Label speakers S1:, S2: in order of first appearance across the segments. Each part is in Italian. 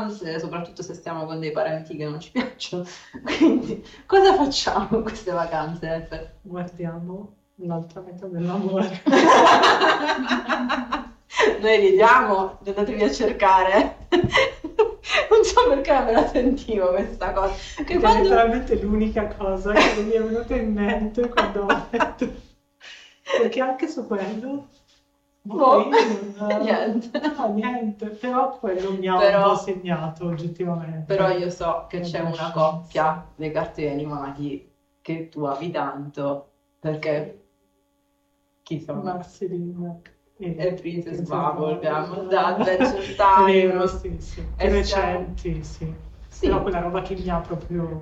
S1: vacanze, soprattutto se stiamo con dei parenti che non ci piacciono. Quindi, cosa facciamo in queste vacanze, Efe?
S2: Guardiamo l'altra metà dell'amore.
S1: Noi ridiamo, andatevi a cercare. Non so perché me la sentivo questa cosa. Che
S2: È
S1: quando...
S2: letteralmente l'unica cosa che mi è venuta in mente quando ho letto. Perché anche su quello
S1: No,
S2: non,
S1: niente.
S2: no, niente, però quello mi ha un
S1: Però-
S2: po' segnato oggettivamente.
S1: Però io so che c'è una
S2: Adolescenza.
S1: coppia dei cartoni animati che tu ami tanto, perché chi sono?
S2: Marceline
S1: E Princess
S2: Bubble.
S1: Bubblegum, da Adventure
S2: È
S1: Time.
S2: vero, sì, sì.
S1: E
S2: Più
S1: siamo-
S2: recenti, sì.
S1: Sì.
S2: Però quella roba che mi ha proprio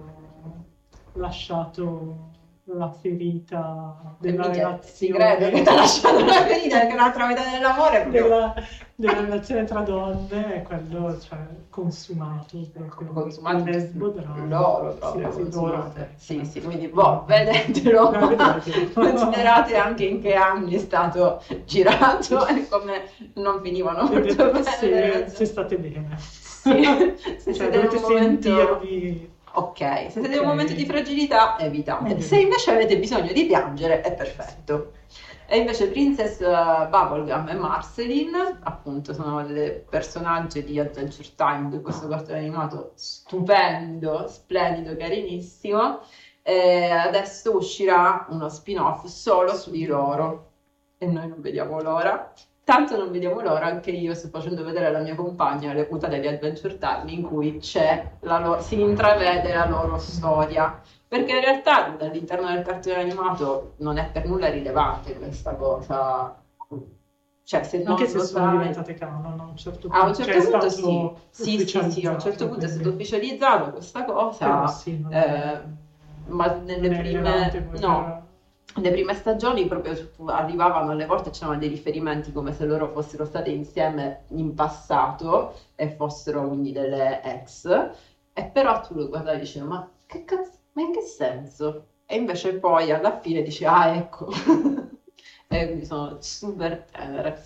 S2: lasciato la ferita della
S1: Ti credo che
S2: relazione.
S1: ti ha lasciato la ferita, che l'altra metà dell'amore è proprio
S2: Della relazione tra donne è quello, cioè, consumato proprio.
S1: consumato
S2: Lesbo drama.
S1: loro proprio
S2: Sì,
S1: consumate.
S2: sì,
S1: Sì, quindi vedetelo,
S2: vedetelo.
S1: considerate anche in che anni è stato girato e come non finivano molto
S2: Vedete
S1: bene le
S2: se
S1: relazioni.
S2: state bene.
S1: Sì, se
S2: Cioè,
S1: siete in un
S2: dovete
S1: momento...
S2: sentirvi...
S1: Ok, se siete in un
S2: Ok.
S1: momento di fragilità, evitate.
S2: Ok.
S1: Se invece avete bisogno di piangere, è perfetto. E invece Princess Bubblegum e Marceline, appunto, sono delle personaggi di Adventure Time, di questo cartone animato stupendo, splendido, carinissimo. E adesso uscirà uno spin-off solo su di loro. E noi non vediamo l'ora. Tanto non vediamo l'ora, anche io sto facendo vedere alla mia compagna le puntate di Adventure Time in cui si intravede la loro storia. Perché in realtà all'interno del cartone animato non è per nulla rilevante questa cosa. Cioè, se non
S2: Anche se
S1: lo
S2: sono
S1: sai...
S2: diventate canon a un certo
S1: A un
S2: punto.
S1: certo
S2: Cioè, è
S1: punto
S2: stato
S1: sì, sì, a un certo
S2: ufficializzato,
S1: punto è stato
S2: quindi-
S1: ufficializzato questa
S2: Però
S1: cosa,
S2: sì, non è,
S1: ma
S2: non
S1: nelle
S2: è rilevante
S1: prime,
S2: poi
S1: no, le prime stagioni proprio arrivavano alle volte, c'erano dei riferimenti come se loro fossero state insieme in passato e fossero quindi delle ex, e però tu lo guardavi e dicevi, ma che cazzo, ma in che senso? E invece poi alla fine dici, ah ecco, e quindi sono super tenere.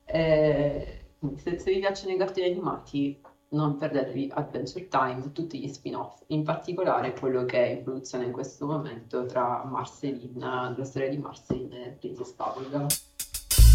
S1: Quindi se vi piacciono i cartoni animati, non perdetevi Adventure Time e tutti gli spin-off, in particolare quello che è in produzione in questo momento tra Marceline, la storia di Marceline e Princess Bubblegum.